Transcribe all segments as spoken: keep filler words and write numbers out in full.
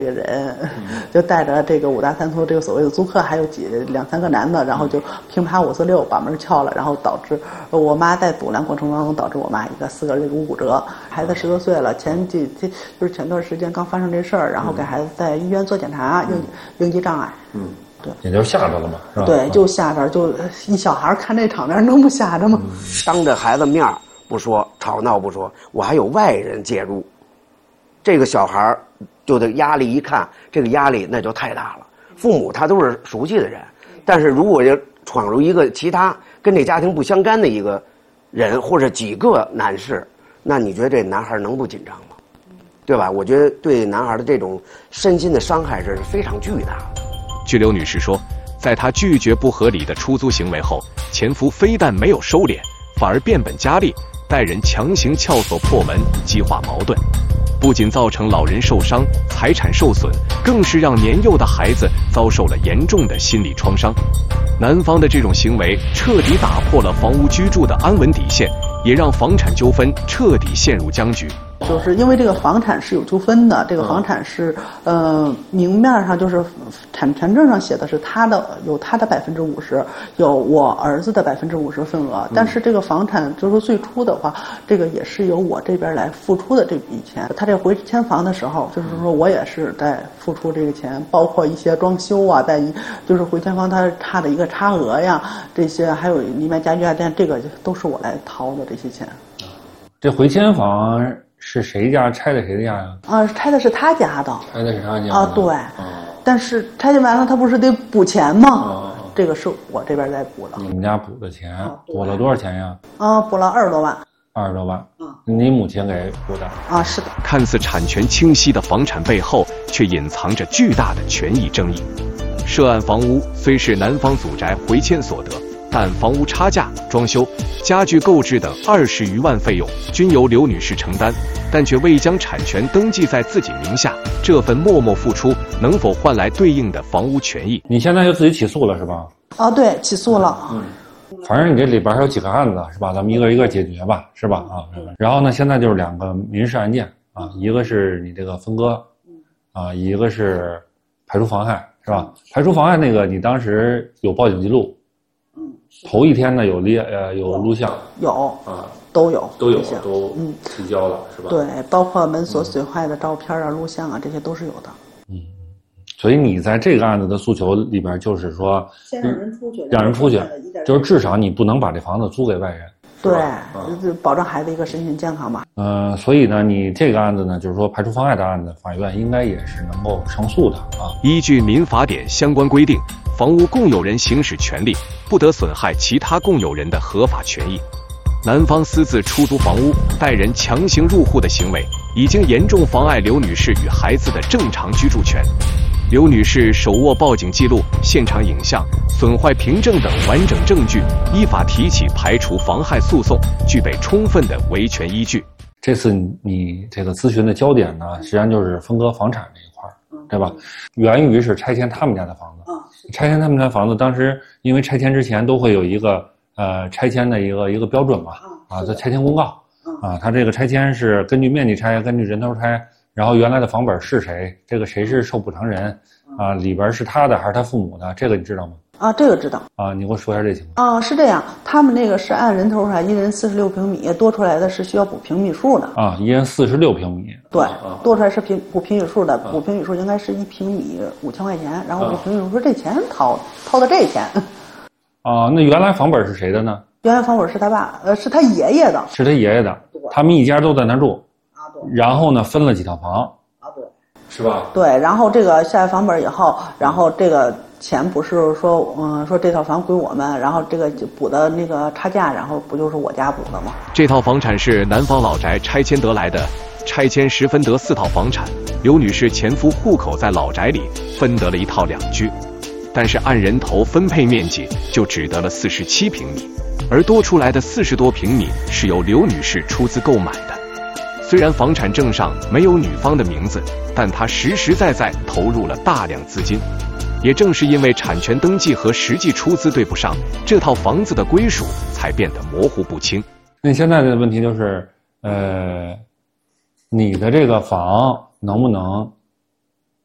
这个人就带着这个五大三粗这个所谓的租客，还有几两三个男的，然后就平爬五四六把门撬了，然后导致我妈在堵拦过程当中导致我妈一个四个肋骨骨折，孩子十多岁了，前几就是前段时间刚发生这事儿，然后给孩子在医院做检查，应应激障碍， 嗯，对，也就吓着了嘛，是吧？ 对，就吓着，就一小孩看这场面能不吓着吗？嗯、 当着孩子面不说，吵闹不说，我还有外人介入，这个小孩就得压力，一看这个压力那就太大了。父母他都是熟悉的人，但是如果要闯入一个其他跟这家庭不相干的一个人或者几个男士，那你觉得这男孩能不紧张吗？对吧？我觉得对男孩的这种身心的伤害是非常巨大的。 据刘女士说，在她拒绝不合理的出租行为后，前夫非但没有收敛，反而变本加厉，带人强行撬锁破门，激化矛盾。不仅造成老人受伤、财产受损，更是让年幼的孩子遭受了严重的心理创伤。男方的这种行为彻底打破了房屋居住的安稳底线，也让房产纠纷彻底陷入僵局。 就是因为这个房产是有纠纷的，这个房产是，呃，明面上就是产权证上写的是他的，有他的百分之五十，有我儿子的百分之五十份额，但是这个房产就是说最初的话，这个也是由我这边来付出的这笔钱。他这回迁房的时候，就是说我也是在付出这个钱，包括一些装修啊，在就是回迁房他差的一个差额呀，这些还有里面家具家电，这个都是我来掏的这些钱。 这回迁房是谁家拆的谁的家呀？ 啊，拆的是他家的。 拆的是他家啊，对。 嗯、 但是拆迁完了，他不是得补钱吗？嗯、这个是我这边在补的。 你们家补的钱，啊、补了多少钱呀？ 啊，补了二十多万。 二十多万。嗯，你母亲给补的。 啊，是的。 看似产权清晰的房产背后，却隐藏着巨大的权益争议。涉案房屋虽是男方祖宅回迁所得，但房屋差价、装修、家具购置等二十余万费用均由刘女士承担，但却未将产权登记在自己名下。这份默默付出能否换来对应的房屋权益？ 你现在就自己起诉了是吧？ 啊，对，起诉了。 嗯，反正你这里边还有几个案子是吧？咱们一个一个解决吧，是吧？啊，然后呢，现在就是两个民事案件啊，一个是你这个分割，啊，一个是排除妨害，是吧？排除妨害那个你当时有报警记录。头一天呢有列呃有录像， 有啊都有都有都嗯提交了是吧？ 对，包括门锁损坏的照片啊、录像啊，这些都是有的。 嗯，所以你在这个案子的诉求里边就是说， 先让人出去， 让人出去，就是至少你不能把这房子租给外人。 对，嗯、保证孩子一个身心健康嘛。 呃，所以呢，你这个案子呢，就是说排除妨碍的案子，法院应该也是能够胜诉的啊。 依据民法典相关规定，房屋共有人行使权利，不得损害其他共有人的合法权益。男方私自出租房屋、带人强行入户的行为，已经严重妨碍刘女士与孩子的正常居住权。刘女士手握报警记录、现场影像、损坏凭证等完整证据，依法提起排除妨害诉讼，具备充分的维权依据。 这次你这个咨询的焦点呢，实际上就是分割房产这一块，对吧？源于是拆迁他们家的房子，拆迁他们家房子，当时因为拆迁之前都会有一个呃拆迁的一个一个标准嘛，啊，这拆迁公告，啊，它这个拆迁是根据面积拆，根据人头拆。然后原来的房本是谁？这个谁是受补偿人？啊，里边是他的还是他父母的？这个你知道吗？ 啊，这个知道。 啊，你给我说一下这情况。 啊，是这样，他们那个是按人头上一人四十六平米，多出来的是需要补平米数的。 啊，一人四十六平米。 对，多出来是平补平米数的，补平米数应该是一平米五千块钱，然后补平米数这钱掏掏的这钱。 啊，那原来房本是谁的呢？ 原来房本是他爸，呃，是他爷爷的。 是他爷爷的，他们一家都在那住。然后呢，分了几套房啊，对， 是吧？ 对，然后这个下来房本以后，然后这个钱不是说，嗯，说这套房归我们，然后这个补的那个差价，然后不就是我家补的吗？ 这套房产是男方老宅拆迁得来的，拆迁时分得四套房产，刘女士前夫户口在老宅里，分得了一套两居，但是按人头分配面积就只得了四十七平米，而多出来的四十多平米是由刘女士出资购买的。虽然房产证上没有女方的名字，但她实实在在投入了大量资金。也正是因为产权登记和实际出资对不上，这套房子的归属才变得模糊不清。 那现在的问题就是，呃，你的这个房能不能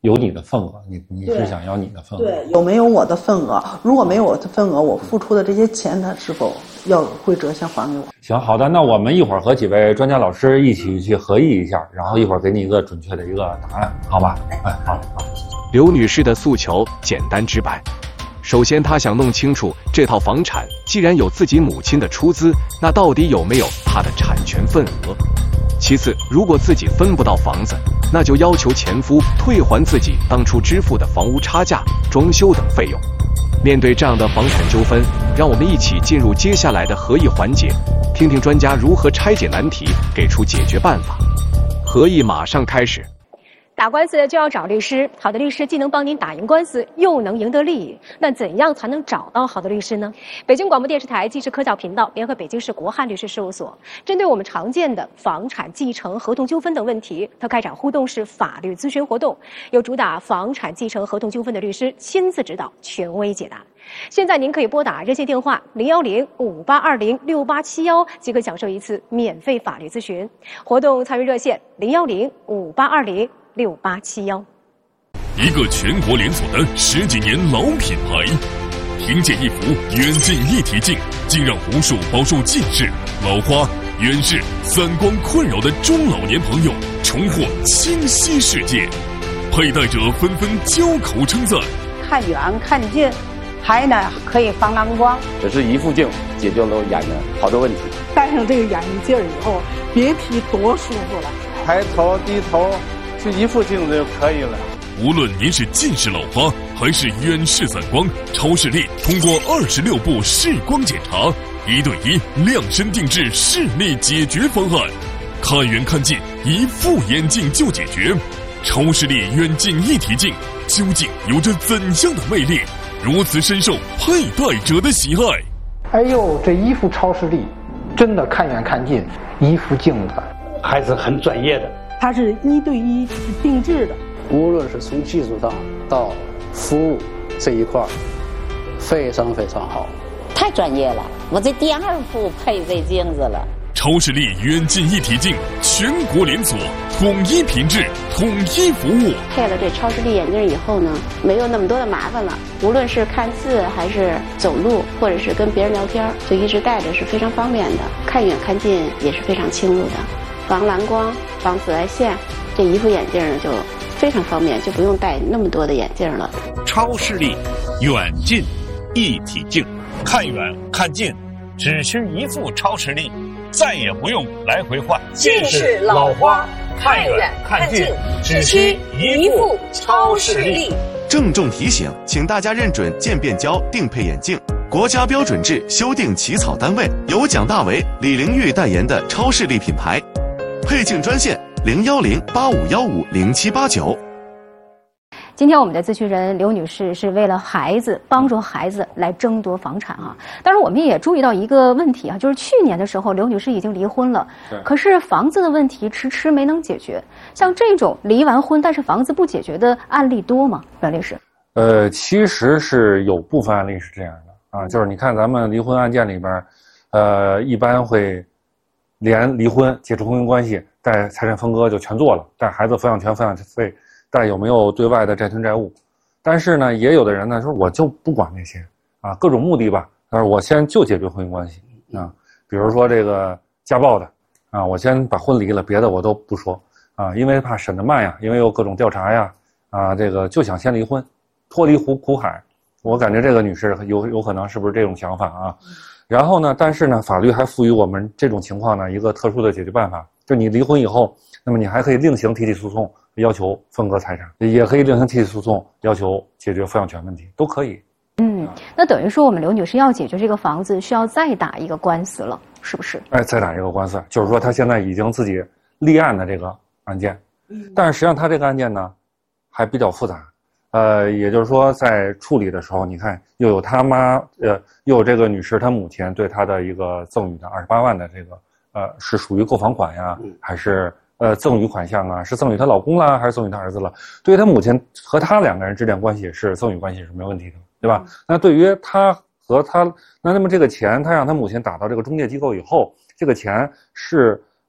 有你的份额，你你是想要你的份额？ 对，有没有我的份额？如果没有我的份额，我付出的这些钱，它是否要会折现还给我？ 行，好的，那我们一会儿和几位专家老师一起去合议一下，然后一会儿给你一个准确的一个答案，好吧？哎，好，好。 刘女士的诉求简单直白。首先，她想弄清楚这套房产既然有自己母亲的出资，那到底有没有她的产权份额？其次，如果自己分不到房子，那就要求前夫退还自己当初支付的房屋差价、装修等费用。面对这样的房产纠纷，让我们一起进入接下来的合议环节，听听专家如何拆解难题，给出解决办法。合议马上开始。 打官司就要找律师，好的律师既能帮您打赢官司，又能赢得利益。那怎样才能找到好的律师呢？北京广播电视台纪实科教频道联合北京市国汉律师事务所，针对我们常见的房产继承、合同纠纷等问题，它开展互动式法律咨询活动，由主打房产继承、合同纠纷的律师亲自指导，权威解答。现在您可以拨打热线电话零幺零五八二零六八七幺，即可享受一次免费法律咨询。活动参与热线零幺零五八二零六八七幺。 一个全国连锁的十几年老品牌，凭借一幅远近一体镜，竟让无数饱受近视、老花、远视、散光困扰的中老年朋友重获清晰世界。佩戴者纷纷交口称赞： 看远看近，还呢可以防蓝光。 只是一副镜解决了眼的好多问题。 戴上这个眼镜以后，别提多舒服了。 抬头低头，就一副镜子就可以了。 无论您是近视老花还是远视散光，超视力通过二十六步视光检查，一对一量身定制视力解决方案，看远看近一副眼镜就解决。超视力远近一体镜究竟有着怎样的魅力，如此深受佩戴者的喜爱？ 哎呦，这一副超视力真的看远看近，一副镜子还是很专业的。 它是一对一定制的， 无论是从技术上到服务这一块，非常非常好， 太专业了。我这第二副配这镜子了。 超视力远近一体镜，全国连锁，统一品质，统一服务。 配了这超视力眼镜以后呢，没有那么多的麻烦了。无论是看字还是走路，或者是跟别人聊天，就一直戴着是非常方便的。看远看近也是非常清楚的，防蓝光、防紫外线，这一副眼镜呢就非常方便，就不用戴那么多的眼镜了。 超视力远近一体镜，看远看近只需一副超视力，再也不用来回换。 近视老花看远看近只需一副超视力。 郑重提醒，请大家认准渐变胶定配眼镜，国家标准制修订起草单位由蒋大为、李玲玉代言的超视力品牌。配镜专线零幺零八五幺五零七八九。 今天我们的咨询人刘女士是为了孩子，帮助孩子来争夺房产啊。当然，我们也注意到一个问题啊，就是去年的时候，刘女士已经离婚了，可是房子的问题迟迟没能解决。像这种离完婚但是房子不解决的案例多吗？阮律师？ 呃，其实是有部分案例是这样的啊，就是你看咱们离婚案件里边，呃，一般会连离婚、解除婚姻关系，带财产分割就全做了，带孩子抚养权、抚养费。但有没有对外的债权债务？但是呢，也有的人呢说我就不管那些啊，各种目的吧。但是我先就解决婚姻关系啊，比如说这个家暴的啊，我先把婚离了，别的我都不说啊，因为怕审得慢呀，因为有各种调查呀啊，这个就想先离婚，脱离苦苦海。我感觉这个女士有有可能是不是这种想法啊？然后呢，但是呢，法律还赋予我们这种情况呢一个特殊的解决办法，就你离婚以后，那么你还可以另行提起诉讼。要求分割财产，也可以另行提起诉讼，要求解决抚养权问题，都可以。 嗯，那等于说我们刘女士要解决这个房子，需要再打一个官司了，是不是？ 哎，再打一个官司，就是说她现在已经自己立案的这个案件，嗯，但是实际上她这个案件呢还比较复杂，呃，也就是说在处理的时候，你看又有她妈，呃，又有这个女士她母亲对她的一个赠与的二十八万的这个，呃，是属于购房款呀，嗯，还是？呃，赠与款项啊，是赠与她老公啦，还是赠与她儿子了？对于她母亲和她两个人之间关系是赠与关系是没有问题的，对吧？嗯、那对于她和她，那那么这个钱，她让她母亲打到这个中介机构以后，这个钱是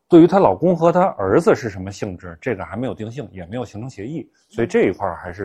对于她老公和她儿子是什么性质，这个还没有定性，也没有形成协议，所以这一块还是